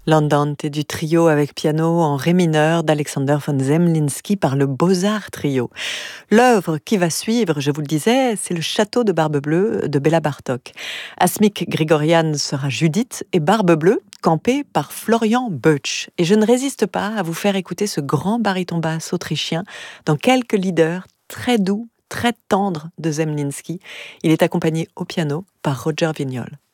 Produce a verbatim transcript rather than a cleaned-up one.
L'Andante du trio avec piano en ré mineur d'Alexander von Zemlinsky par le Beaux-Arts Trio. L'œuvre qui va suivre, je vous le disais, c'est le Château de Barbe Bleue de Béla Bartók. Asmik Grigorian sera Judith et Barbe Bleue campée par Florian Böttch. Et je ne résiste pas à vous faire écouter ce grand baryton basse autrichien dans quelques leaders très doux, très tendres de Zemlinsky. Il est accompagné au piano par Roger Vignol.